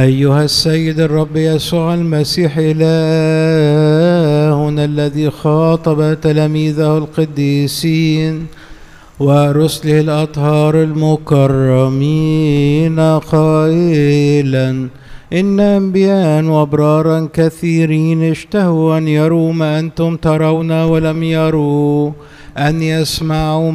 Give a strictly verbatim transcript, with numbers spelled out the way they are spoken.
أيها السيد الرب يسوع المسيح إلهنا الذي خاطب تلاميذه القديسين ورسله الأطهار المكرمين قائلا: إن أنبياء وأبرارا كثيرين اشتهوا أن يروا ما أنتم ترون ولم يروا، أن يسمعوا